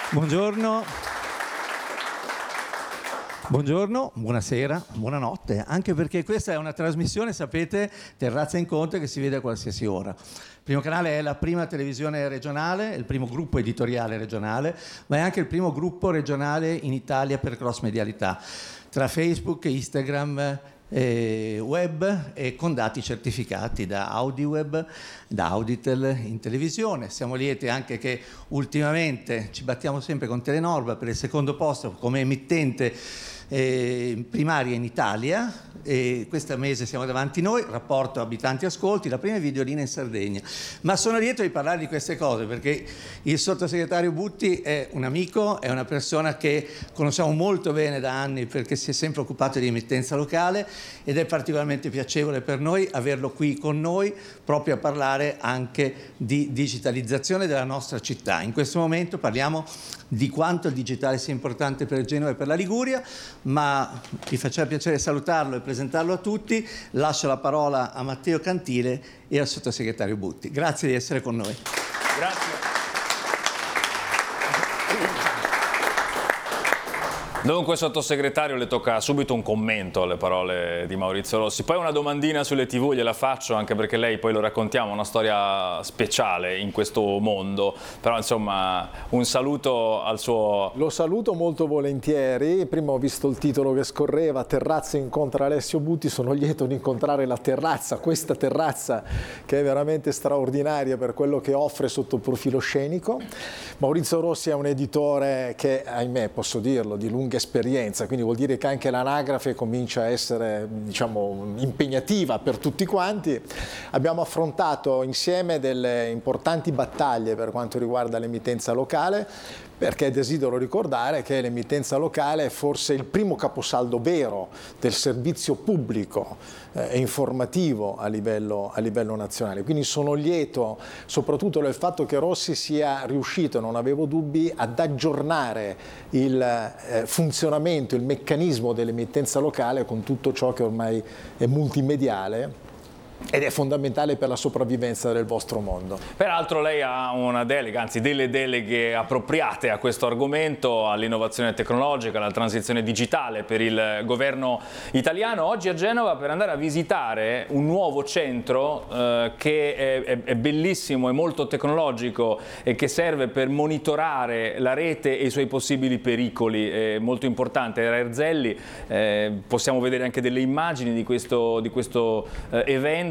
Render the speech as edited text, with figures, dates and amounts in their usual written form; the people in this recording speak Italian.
Buongiorno. Buongiorno, buonasera, buonanotte, anche perché questa è una trasmissione, sapete, Terrazza Incontri, che si vede a qualsiasi ora. Il Primo Canale è la prima televisione regionale, il primo gruppo editoriale regionale, ma è anche il primo gruppo regionale in Italia per cross-medialità, tra Facebook, Instagram, web e con dati certificati da AudiWeb, da Auditel in televisione. Siamo lieti anche che ultimamente ci battiamo sempre con Telenorba per il secondo posto come emittente primaria in Italia, e questo mese siamo davanti noi, rapporto abitanti ascolti, la prima videolina in Sardegna. Ma sono lieto di parlare di queste cose perché il sottosegretario Butti è un amico, è una persona che conosciamo molto bene da anni perché si è sempre occupato di emittenza locale, ed è particolarmente piacevole per noi averlo qui con noi proprio a parlare anche di digitalizzazione della nostra città. In questo momento parliamo di quanto il digitale sia importante per Genova e per la Liguria, ma mi faceva piacere salutarlo e presentarlo a tutti. Lascio la parola a Matteo Cantile e al sottosegretario Butti. Grazie di essere con noi. Grazie. Dunque, sottosegretario, le tocca subito un commento alle parole di Maurizio Rossi, poi una domandina sulle TV gliela faccio, anche perché lei, poi lo raccontiamo, una storia speciale in questo mondo, però insomma un saluto al suo... Lo saluto molto volentieri. Prima ho visto il titolo che scorreva, Terrazza incontra Alessio Butti, sono lieto di incontrare la terrazza, questa terrazza che è veramente straordinaria per quello che offre sotto il profilo scenico. Maurizio Rossi è un editore che, ahimè, posso dirlo, di lunga esperienza, quindi vuol dire che anche l'anagrafe comincia a essere, diciamo, impegnativa per tutti quanti. Abbiamo affrontato insieme delle importanti battaglie per quanto riguarda l'emittenza locale, perché desidero ricordare che l'emittenza locale è forse il primo caposaldo vero del servizio pubblico e informativo a livello nazionale. Quindi sono lieto soprattutto del fatto che Rossi sia riuscito, non avevo dubbi, ad aggiornare il funzionamento, il meccanismo dell'emittenza locale con tutto ciò che ormai è multimediale ed è fondamentale per la sopravvivenza del vostro mondo. Peraltro lei ha una delega, anzi delle deleghe appropriate a questo argomento, all'innovazione tecnologica, alla transizione digitale per il governo italiano. Oggi a Genova per andare a visitare un nuovo centro che è bellissimo, è molto tecnologico e che serve per monitorare la rete e i suoi possibili pericoli. È molto importante, era Erzelli, possiamo vedere anche delle immagini di questo evento.